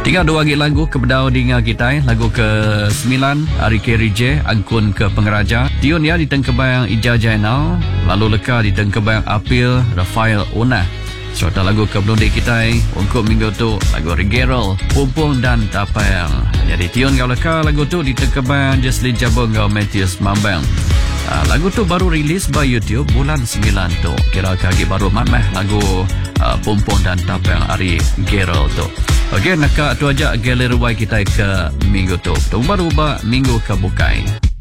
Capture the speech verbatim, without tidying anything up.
Tinggal dua lagi lagu kebedau dengar kita. Lagu ke sembilan Ari K. J Angkun ke Pengeraja. Tiun ya di Tengkebayang Ija Jainal. Lalu leka di Tengkebayang Apil Rafael Una. Serta lagu ke Belundi kita untuk minggu tu lagu Rigerol Pumpung dan Tapayang. Jadi tiun kau leka lagu tu di Tengkebayang Jesli Jabung kau Matthias Mambang. Uh, lagu tu baru rilis by YouTube bulan sembilan tu. Kira kaki baru mamah lagu uh, Pumpung dan Tapayang Ari Gerol tu. Okey, nak tu aja galeri kita ke minggu tu. Tunggu baru minggu ke bukai.